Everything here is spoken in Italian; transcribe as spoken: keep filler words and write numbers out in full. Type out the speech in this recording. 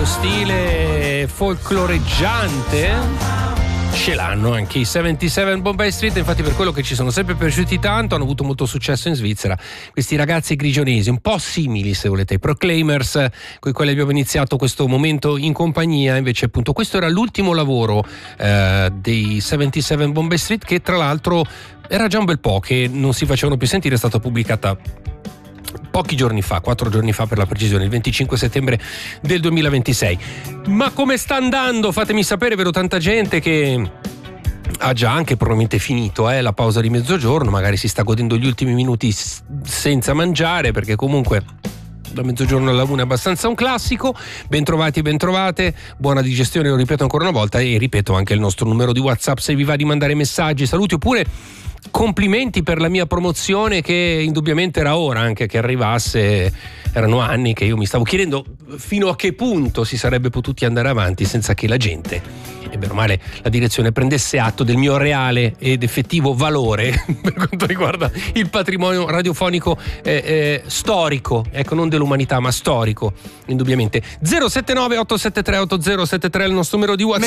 lo stile folcloreggiante ce l'hanno anche i settantasette Bombay Street, infatti per quello che ci sono sempre piaciuti tanto, hanno avuto molto successo in Svizzera questi ragazzi grigionesi, un po' simili se volete ai Proclaimers con i quali abbiamo iniziato questo momento in compagnia. Invece appunto questo era l'ultimo lavoro eh, dei settantasette Bombay Street, che tra l'altro era già un bel po' che non si facevano più sentire, è stata pubblicata pochi giorni fa, quattro giorni fa per la precisione, il venticinque settembre del duemilaventisei. Ma come sta andando? Fatemi sapere, vedo tanta gente che ha già anche probabilmente finito eh, la pausa di mezzogiorno, magari si sta godendo gli ultimi minuti s- senza mangiare, perché comunque da mezzogiorno alla una è abbastanza un classico. Bentrovati e bentrovate, buona digestione, lo ripeto ancora una volta, e ripeto anche il nostro numero di WhatsApp se vi va di mandare messaggi, saluti oppure complimenti per la mia promozione, che indubbiamente era ora anche che arrivasse. Erano anni che io mi stavo chiedendo fino a che punto si sarebbe potuti andare avanti senza che la gente, e bene o male la direzione, prendesse atto del mio reale ed effettivo valore per quanto riguarda il patrimonio radiofonico eh, eh, storico, ecco, non dell'umanità ma storico, indubbiamente. Zero sette nove otto sette tre otto zero sette tre è il nostro numero di WhatsApp.